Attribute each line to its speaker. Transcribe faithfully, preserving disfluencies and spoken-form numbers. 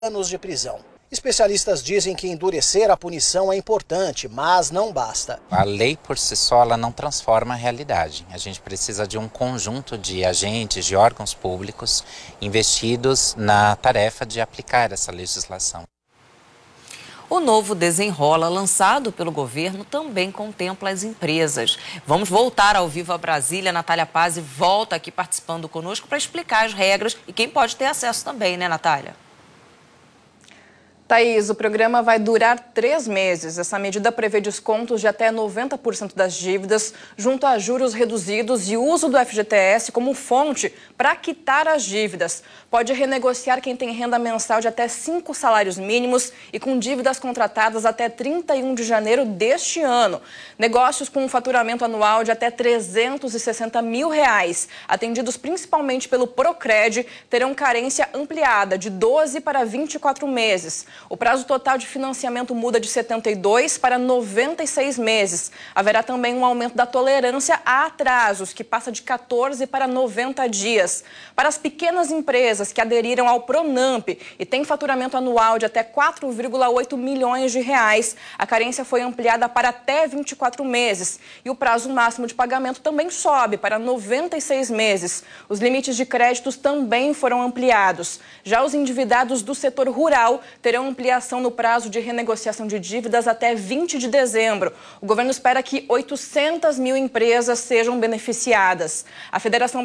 Speaker 1: anos de prisão. Especialistas dizem que endurecer a punição é importante, mas não basta.
Speaker 2: A lei por si só ela não transforma a realidade. A gente precisa de um conjunto de agentes, de órgãos públicos investidos na tarefa de aplicar essa legislação.
Speaker 3: O novo Desenrola, lançado pelo governo, também contempla as empresas. Vamos voltar ao vivo a Brasília. Natália Pazzi volta aqui participando conosco para explicar as regras e quem pode ter acesso também, né, Natália?
Speaker 4: Thaís, o programa vai durar três meses. Essa medida prevê descontos de até noventa por cento das dívidas, junto a juros reduzidos e uso do F G T S como fonte para quitar as dívidas. Pode renegociar quem tem renda mensal de até cinco salários mínimos e com dívidas contratadas até trinta e um de janeiro deste ano. Negócios com um faturamento anual de até trezentos e sessenta mil reais, atendidos principalmente pelo Procred, terão carência ampliada de doze para vinte e quatro meses. O prazo total de financiamento muda de setenta e dois para noventa e seis meses. Haverá também um aumento da tolerância a atrasos, que passa de quatorze para noventa dias. Para as pequenas empresas que aderiram ao Pronamp e têm faturamento anual de até quatro vírgula oito milhões de reais, a carência foi ampliada para até vinte e quatro meses. E o prazo máximo de pagamento também sobe para noventa e seis meses. Os limites de créditos também foram ampliados. Já os endividados do setor rural terão ampliação no prazo de renegociação de dívidas até vinte de dezembro. O governo espera que oitocentas mil empresas sejam beneficiadas. A Federação